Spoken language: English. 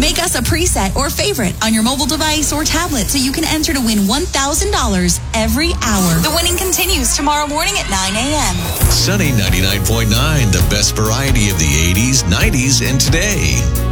Make us a preset or favorite on your mobile device or tablet so you can enter to win $1,000 every hour. The winning continues tomorrow morning at 9 a.m. Sunny 99.9, the best variety of the 80s, 90s, and today.